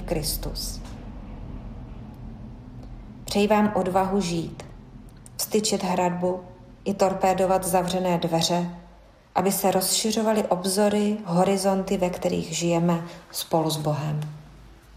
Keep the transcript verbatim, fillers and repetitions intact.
Kristus. Přeji vám odvahu žít, vstyčit hradbu i torpédovat zavřené dveře, aby se rozšiřovaly obzory, horizonty, ve kterých žijeme spolu s Bohem.